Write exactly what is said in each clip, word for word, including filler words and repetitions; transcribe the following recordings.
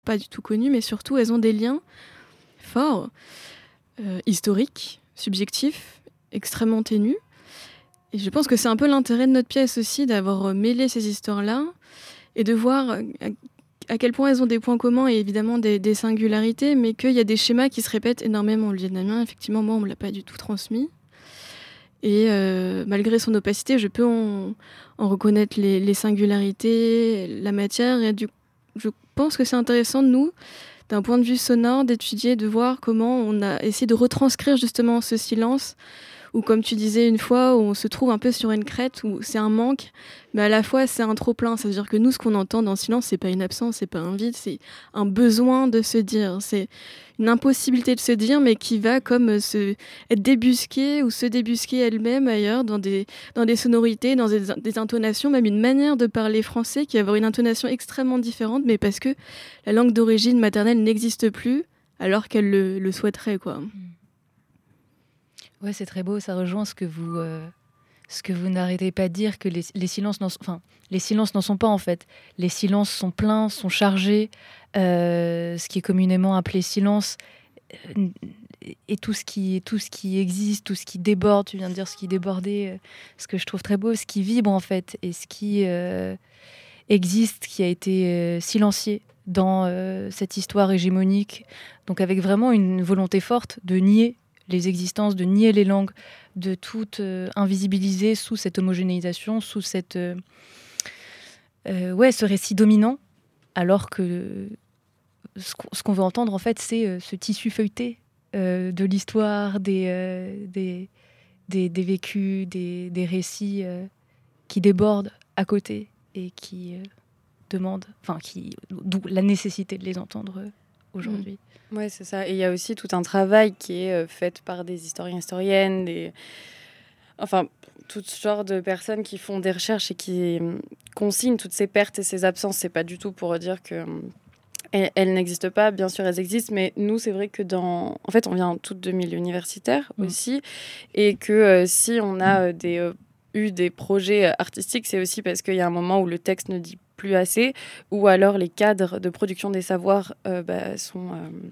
pas du tout connues, mais surtout elles ont des liens forts, euh, historiques, subjectifs, extrêmement ténus. Et je pense que c'est un peu l'intérêt de notre pièce aussi, d'avoir mêlé ces histoires-là et de voir à, à quel point elles ont des points communs et évidemment des, des singularités, mais qu'il y a des schémas qui se répètent énormément. Le vietnamien, effectivement, moi, on ne me l'a pas du tout transmis. Et euh, malgré son opacité, je peux en, en reconnaître les, les singularités, la matière. Et du, je pense que c'est intéressant, nous, d'un point de vue sonore, d'étudier, de voir comment on a essayé de retranscrire justement ce silence, ou comme tu disais une fois, où on se trouve un peu sur une crête, où c'est un manque, mais à la fois c'est un trop-plein. C'est-à-dire que nous, ce qu'on entend dans le silence, c'est pas une absence, c'est pas un vide, c'est un besoin de se dire. C'est une impossibilité de se dire, mais qui va comme se être débusquée ou se débusquer elle-même ailleurs, dans des, dans des sonorités, dans des, des intonations, même une manière de parler français qui va avoir une intonation extrêmement différente, mais parce que la langue d'origine maternelle n'existe plus, alors qu'elle le, le souhaiterait, quoi. Ouais, c'est très beau, ça rejoint ce que vous, euh, ce que vous n'arrêtez pas de dire, que les, les silences n'en sont, enfin, les silences n'en sont pas en fait. Les silences sont pleins, sont chargés, euh, ce qui est communément appelé silence, euh, et tout ce, qui, tout ce qui existe, tout ce qui déborde, tu viens de dire ce qui débordait, euh, ce que je trouve très beau, ce qui vibre en fait, et ce qui euh, existe, qui a été euh, silencié dans euh, cette histoire hégémonique, donc avec vraiment une volonté forte de nier les existences, de nier les langues, de tout euh, invisibiliser sous cette homogénéisation, sous cette, euh, euh, ouais, ce récit dominant, alors que ce qu'on, ce qu'on veut entendre, en fait, c'est euh, ce tissu feuilleté euh, de l'histoire, des, euh, des, des, des vécus, des, des récits euh, qui débordent à côté et qui euh, demandent, enfin, qui, d'où la nécessité de les entendre euh, aujourd'hui. Mmh. Oui, c'est ça. Et il y a aussi tout un travail qui est euh, fait par des historiens, historiennes, des... enfin, tout genre de personnes qui font des recherches et qui euh, consignent toutes ces pertes et ces absences. C'est pas du tout pour dire que... Euh, elles, elles n'existent pas, bien sûr, elles existent, mais nous, c'est vrai que dans... En fait, on vient toutes de milieux universitaires mmh. aussi, et que euh, si on a euh, des, euh, eu des projets artistiques, c'est aussi parce qu'il y a un moment où le texte ne dit plus assez, ou alors les cadres de production des savoirs euh, bah, sont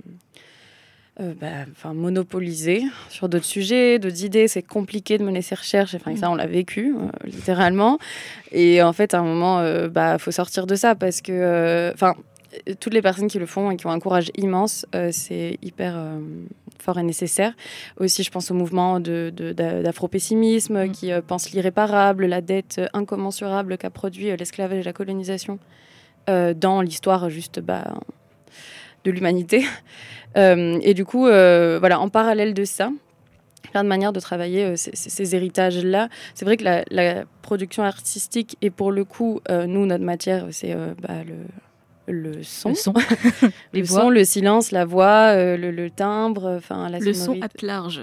euh, euh, bah, monopolisés sur d'autres sujets, d'autres idées. C'est compliqué de mener ces recherches. Enfin, mmh. ça, on l'a vécu, euh, littéralement. Et en fait, à un moment, il euh, bah, faut sortir de ça parce que... Enfin, euh, toutes les personnes qui le font et qui ont un courage immense, euh, c'est hyper... Euh, fort et nécessaire. Aussi, je pense au mouvement de, de, d'afropessimisme mmh. qui euh, pense l'irréparable, la dette incommensurable qu'a produit euh, l'esclavage et la colonisation euh, dans l'histoire juste bah, de l'humanité. Euh, et du coup, euh, voilà, en parallèle de ça, plein de manières de travailler euh, ces, ces héritages-là. C'est vrai que la, la production artistique est pour le coup, euh, nous, notre matière, c'est euh, bah, le... Le son, le, son. Les le, son, le silence, la voix, euh, le, le timbre, enfin la le sonorité. son at large.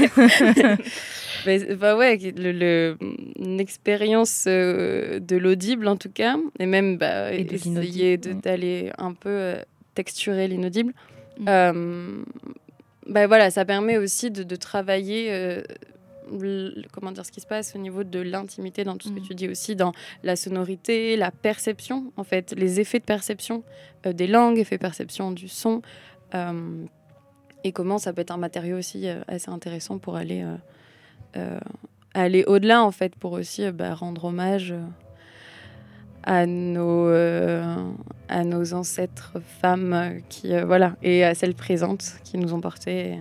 Mais, bah ouais, le, le, une expérience euh, de l'audible en tout cas, et même bah, et essayer de, d'aller un peu euh, texturer l'inaudible. Mmh. Euh, bah, voilà, ça permet aussi de, de travailler. Euh, comment dire, ce qui se passe au niveau de l'intimité dans tout ce mmh. que tu dis aussi, dans la sonorité, la perception, en fait, les effets de perception euh, des langues, effets de perception du son, euh, et comment ça peut être un matériau aussi euh, assez intéressant pour aller, euh, euh, aller au-delà, en fait, pour aussi euh, bah, rendre hommage euh, à, nos, euh, à nos ancêtres femmes, euh, qui, euh, voilà, et à celles présentes qui nous ont portées.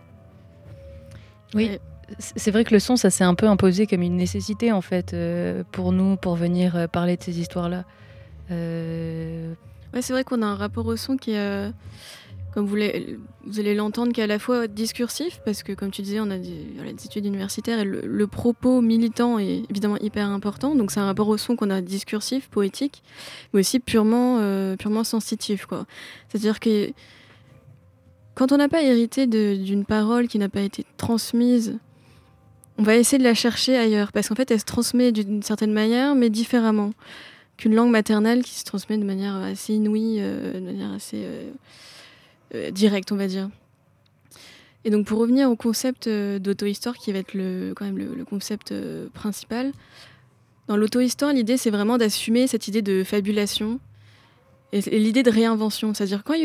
Oui. C'est vrai que le son, ça s'est un peu imposé comme une nécessité, en fait, euh, pour nous, pour venir euh, parler de ces histoires-là. Euh... Ouais, c'est vrai qu'on a un rapport au son qui est, euh, comme vous, les, vous allez l'entendre, qui est à la fois discursif, parce que, comme tu disais, on a des, voilà, des études universitaires, et le, le propos militant est évidemment hyper important, donc c'est un rapport au son qu'on a discursif, poétique, mais aussi purement, euh, purement sensitif, quoi. C'est-à-dire que quand on n'a pas hérité de, d'une parole qui n'a pas été transmise, on va essayer de la chercher ailleurs, parce qu'en fait, elle se transmet d'une certaine manière, mais différemment qu'une langue maternelle qui se transmet de manière assez inouïe, euh, de manière assez euh, euh, directe, on va dire. Et donc, pour revenir au concept euh, d'auto-histoire, qui va être le, quand même le, le concept euh, principal, dans l'auto-histoire, l'idée, c'est vraiment d'assumer cette idée de fabulation Et, et l'idée de réinvention, c'est-à-dire quand il y a